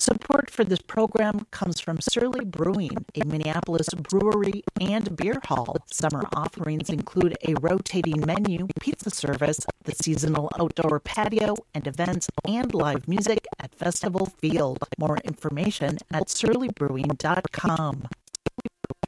Support for this program comes from Surly Brewing, a Minneapolis brewery and beer hall. Summer offerings include a rotating menu, pizza service, the seasonal outdoor patio, and events and live music at Festival Field. More information at surlybrewing.com.